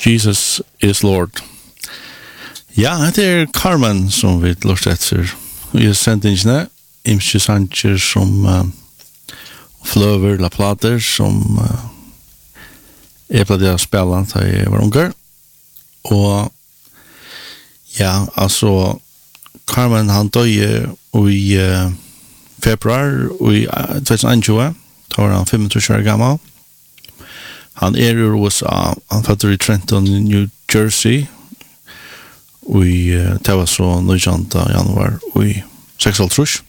Jesus is Lord. Ja, det Carmen som vi lort etter. Vi har sendt ingene, imske sanger som fløver, la plater, som jeg pleide å spille da jeg var unger. Og ja, altså, Carmen han døde i februar i 2021, da var han 25 år gammel. Han i USA, han fødder i Trenton, New Jersey, det var så 19. januar i 6.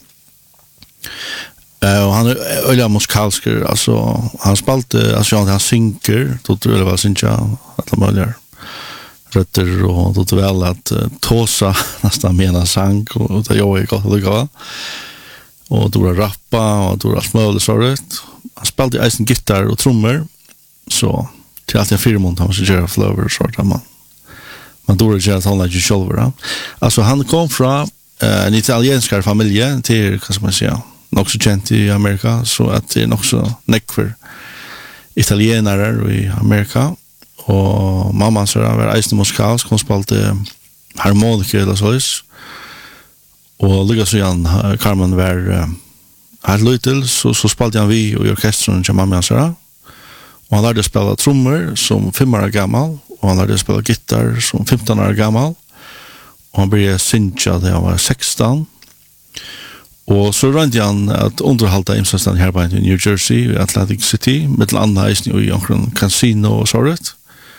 Og han øyla musikalsker, altså, han spalte, altså, han synker, tog det var synka, alle mulige røtter, og tog det vel at tåsa nesten med en sang, og det gjør jeg godt å lykke av. Og tog det rappa, og tog det alt mulig sånt. Han spalte i eisen gitar og trommer, så till att en 4 månader man ska göra flower sort av man då det att han lägger shoulder. Alltså han kom från en italiensk familj till vad ska man säga nog så känt i Amerika så att det är nog så neck för italienare i Amerika och mamma så var ice musikalsk hon spelade harmonika eller så och lika så igen Carmen var här lite så spelade han vi och orkestern som mamma så. Och han lärde spela trummor som 5 år gammal. Och han lärde spela gitarr som 15 år gammal. Och han började synka när han var 16. Och så rönte han att underhålla imsastan här på New Jersey, i Atlantic City, med andra isen i omkring casino och sådant.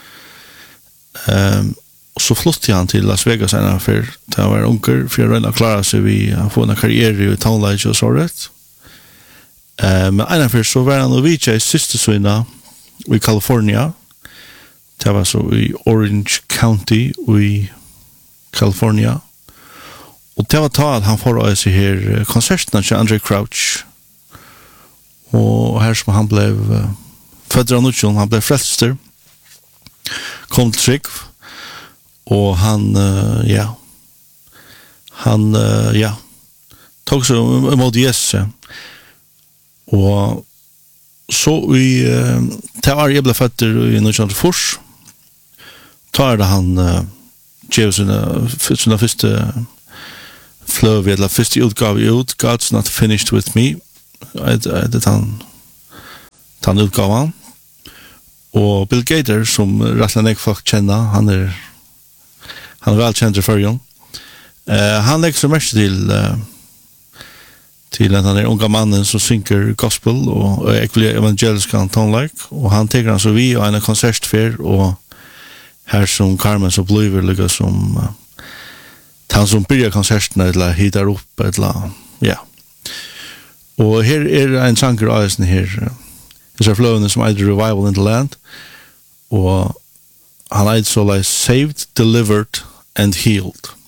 Och så flyttade han till Las Vegas för att han var unker, för att klara sig vid att få en karriär i tonelage och sådant. Men ena så var han och VJ systersvinna i California. Det var så i Orange County i California. Och det var tal han får sig här konserterna till Andre Crouch. Och här som han blev född av Nutjon, han blev frälster. Kom till Trygg. Och han tog sig emot Jesus. Och så i det var jag blev född i 1904 tar det han gav sina första flöv eller första utgave ut God's Not Finished With Me det han utgavan och Bill Gator som rättligen folk känner han är välkänd i förrjön han lägger så mycket till att han är unga mannen som synker gospel och evangeliska tonlike och han tar han så vi och en konsertfär och här som Carmen så blir lika som han som börjar konserterna eller hittar upp eller ja. Och här är en sanger av den här det är flowing som heter Revival in the Land och han heter så like Saved, Delivered and Healed.